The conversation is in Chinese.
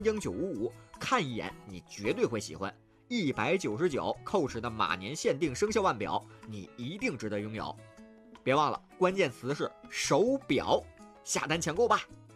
江955，看一眼你绝对会喜欢。199Coach 的马年限定生肖腕表，你一定值得拥有。别忘了，关键词是手表，下单抢购吧。